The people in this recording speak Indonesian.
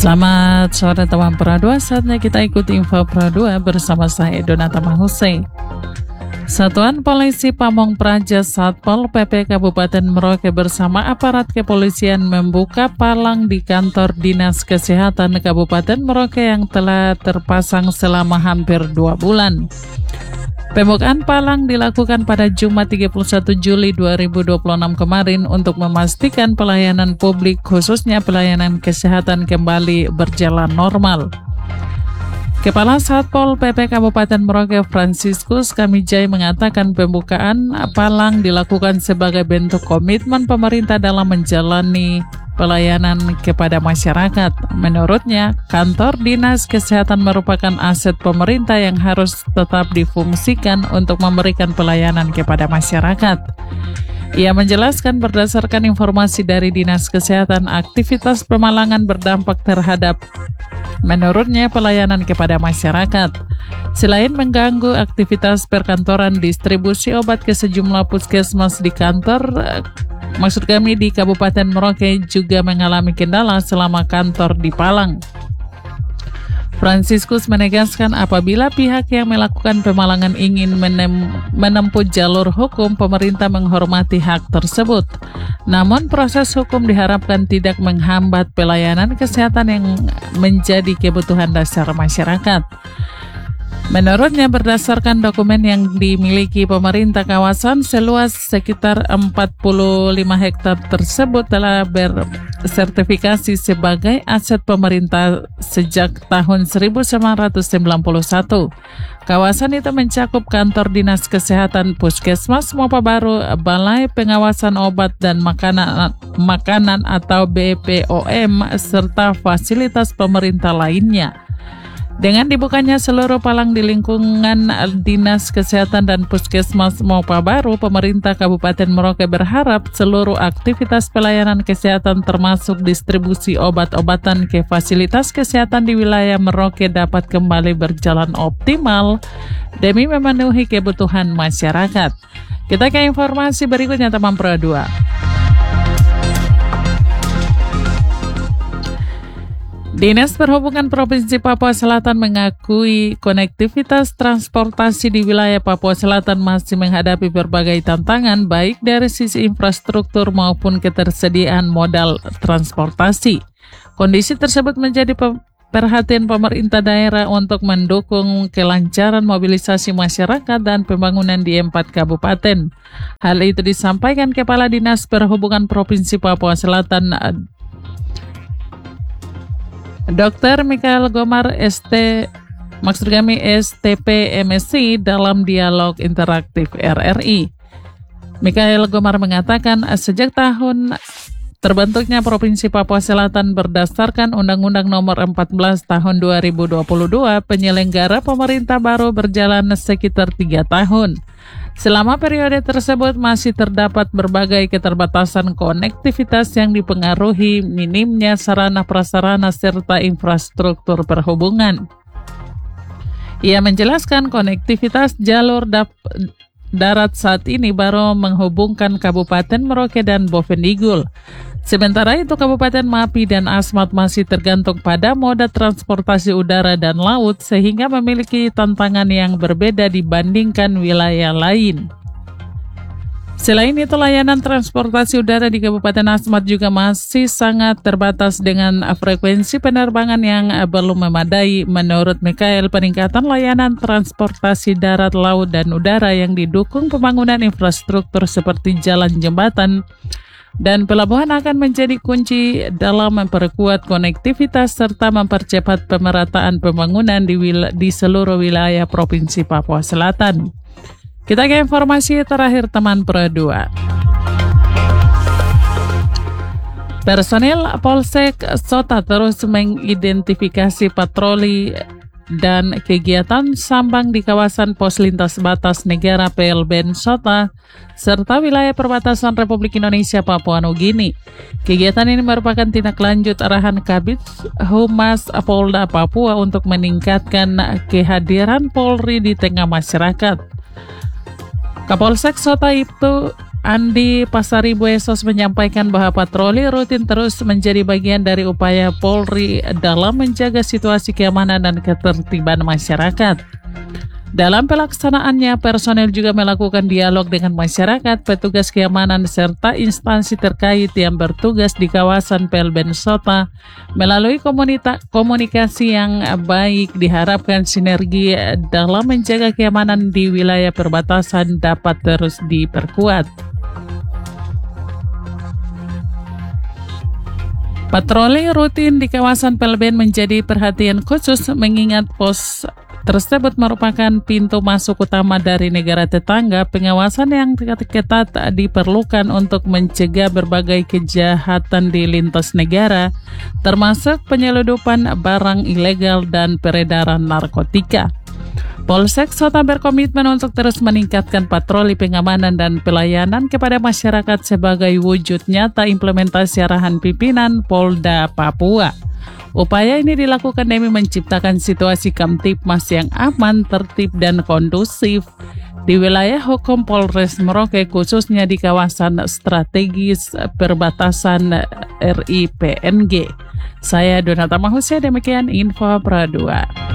Selamat sore teman Pra2, saatnya kita ikuti info Pra2 bersama saya Donata Mahuse. Satuan Polisi Pamong Praja Satpol PP Kabupaten Merauke bersama aparat kepolisian membuka palang di kantor Dinas Kesehatan Kabupaten Merauke yang telah terpasang selama hampir 2 bulan. Pembukaan palang dilakukan pada Jumat 31 Juli 2026 kemarin untuk memastikan pelayanan publik khususnya pelayanan kesehatan kembali berjalan normal. Kepala Satpol PP Kabupaten Merauke Franciscus Kamijai mengatakan pembukaan palang dilakukan sebagai bentuk komitmen pemerintah dalam menjalani pelayanan kepada masyarakat. Menurutnya, kantor Dinas Kesehatan merupakan aset pemerintah yang harus tetap difungsikan untuk memberikan pelayanan kepada masyarakat. Ia menjelaskan berdasarkan informasi dari Dinas Kesehatan, aktivitas pemalangan berdampak terhadap menurutnya pelayanan kepada masyarakat. Selain mengganggu aktivitas perkantoran, distribusi obat ke sejumlah puskesmas di di Kabupaten Merauke juga mengalami kendala selama kantor di Palang. Franciscus menegaskan apabila pihak yang melakukan pemalangan ingin menempuh jalur hukum, pemerintah menghormati hak tersebut. Namun proses hukum diharapkan tidak menghambat pelayanan kesehatan yang menjadi kebutuhan dasar masyarakat. Menurutnya, berdasarkan dokumen yang dimiliki pemerintah, kawasan seluas sekitar 45 hektar tersebut telah bersertifikasi sebagai aset pemerintah sejak tahun 1991. Kawasan itu mencakup kantor Dinas Kesehatan, Puskesmas Mopa Baru, Balai Pengawasan Obat dan Makanan atau BPOM, serta fasilitas pemerintah lainnya. Dengan dibukanya seluruh palang di lingkungan Dinas Kesehatan dan Puskesmas Mopa Baru, pemerintah Kabupaten Merauke berharap seluruh aktivitas pelayanan kesehatan termasuk distribusi obat-obatan ke fasilitas kesehatan di wilayah Merauke dapat kembali berjalan optimal demi memenuhi kebutuhan masyarakat. Kita ke informasi berikutnya teman Pro2. Dinas Perhubungan Provinsi Papua Selatan mengakui konektivitas transportasi di wilayah Papua Selatan masih menghadapi berbagai tantangan baik dari sisi infrastruktur maupun ketersediaan modal transportasi. Kondisi tersebut menjadi perhatian pemerintah daerah untuk mendukung kelancaran mobilisasi masyarakat dan pembangunan di 4 kabupaten. Hal itu disampaikan Kepala Dinas Perhubungan Provinsi Papua Selatan Dr. Michael Gomar STP MSc dalam dialog interaktif RRI. Michael Gomar mengatakan sejak tahun terbentuknya Provinsi Papua Selatan berdasarkan Undang-Undang Nomor 14 Tahun 2022, penyelenggara pemerintah baru berjalan sekitar 3 tahun. Selama periode tersebut masih terdapat berbagai keterbatasan konektivitas yang dipengaruhi minimnya sarana prasarana serta infrastruktur perhubungan. Ia menjelaskan konektivitas jalur darat saat ini baru menghubungkan Kabupaten Merauke dan Bovendigul. Sementara itu Kabupaten Mapi dan Asmat masih tergantung pada moda transportasi udara dan laut sehingga memiliki tantangan yang berbeda dibandingkan wilayah lain. Selain itu, layanan transportasi udara di Kabupaten Asmat juga masih sangat terbatas dengan frekuensi penerbangan yang belum memadai. Menurut Mikael, peningkatan layanan transportasi darat, laut, dan udara yang didukung pembangunan infrastruktur seperti jalan, jembatan, dan pelabuhan akan menjadi kunci dalam memperkuat konektivitas serta mempercepat pemerataan pembangunan di seluruh wilayah Provinsi Papua Selatan. Kita ke informasi terakhir teman Pro2. Personil Polsek Sota terus mengidentifikasi patroli dan kegiatan sambang di kawasan pos lintas batas negara PLBN Sota serta wilayah perbatasan Republik Indonesia Papua Nugini. Kegiatan ini merupakan tindak lanjut arahan Kabid Humas Polda Papua untuk meningkatkan kehadiran Polri di tengah masyarakat. Kapolsek Sota Andi Pasaribu Esos menyampaikan bahwa patroli rutin terus menjadi bagian dari upaya Polri dalam menjaga situasi keamanan dan ketertiban masyarakat. Dalam pelaksanaannya, personel juga melakukan dialog dengan masyarakat, petugas keamanan, serta instansi terkait yang bertugas di kawasan Pelben Sota. Melalui komunikasi yang baik, diharapkan sinergi dalam menjaga keamanan di wilayah perbatasan dapat terus diperkuat. Patroli rutin di kawasan Pelben menjadi perhatian khusus mengingat pos tersebut merupakan pintu masuk utama dari negara tetangga. Pengawasan yang ketat diperlukan untuk mencegah berbagai kejahatan di lintas negara, termasuk penyeludupan barang ilegal dan peredaran narkotika. Polsek Sota berkomitmen untuk terus meningkatkan patroli pengamanan dan pelayanan kepada masyarakat sebagai wujud nyata implementasi arahan pimpinan Polda Papua. Upaya ini dilakukan demi menciptakan situasi Kamtipmas yang aman, tertib, dan kondusif di wilayah hukum Polres Merauke, khususnya di kawasan strategis perbatasan RI PNG. Saya Donata Mahusia, demikian info Pro 2.